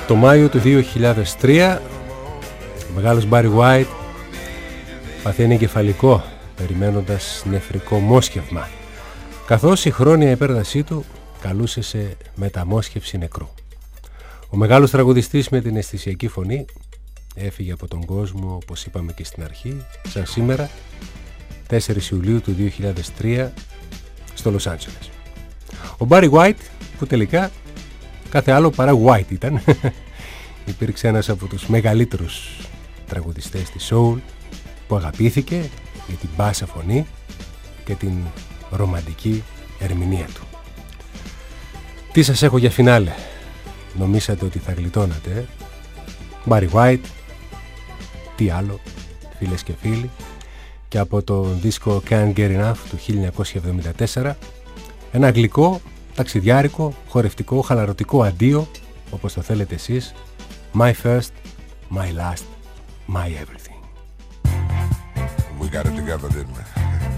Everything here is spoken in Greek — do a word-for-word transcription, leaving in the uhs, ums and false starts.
Το Μάιο του δύο χιλιάδες τρία ο μεγάλος Barry White παθαίνει εγκεφαλικό περιμένοντας νεφρικό μόσχευμα, καθώς η χρόνια υπέρτασή του καλούσε σε μεταμόσχευση νεκρού. Ο μεγάλος τραγουδιστής με την αισθησιακή φωνή έφυγε από τον κόσμο, όπως είπαμε και στην αρχή, σαν σήμερα, τέσσερις Ιουλίου του δύο χιλιάδες τρία στο Λος Άντζελες. Ο Barry White, που τελικά κάθε άλλο παρά White ήταν, υπήρξε ένας από τους μεγαλύτερους τραγουδιστές της soul, που αγαπήθηκε για την μπάσα φωνή και την ρομαντική ερμηνεία του. Τι σας έχω για φινάλε? Νομίσατε ότι θα γλιτώνατε, ε? Barry White, τι άλλο, φίλες και φίλοι, και από το δίσκο Can't Get Enough του χίλια εννιακόσια εβδομήντα τέσσερα, ένα γλυκό, ταξιδιάρικο, χορευτικό, χαλαρωτικό αντίο, όπως το θέλετε εσείς, My first, my last, my everything. We got it together, didn't we?